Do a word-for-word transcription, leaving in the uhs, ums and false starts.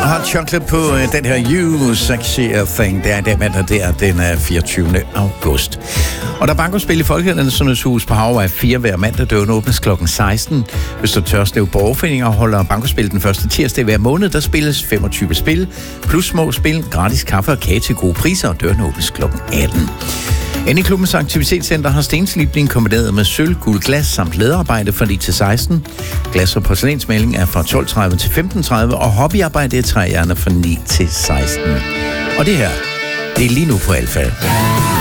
Hot Chocolate på uh, den her You Sexy Thing. Det er den mandag, der den uh, fireogtyvende august. Og der er bankospil i Folkehændernes Hus på Havvej fire hver mandag. Døren åbnes klokken seksten. Hvis du tør Slev Borgerforeninger holder bankospil den første tirsdag hver måned, der spilles femogtyve spil, plus små spil, gratis kaffe og kage til gode priser, og døren åbnes klokken atten. Inde i klubbens aktivitetscenter har stenslibning kombineret med sølv, guld, glas samt læderarbejde fra ni til seksten. Glas- og porcelænsmaling er fra tolv tredive til femten tredive, og hobbyarbejde er træhjerne fra ni til seksten. Og det her, det er lige nu på Alfa.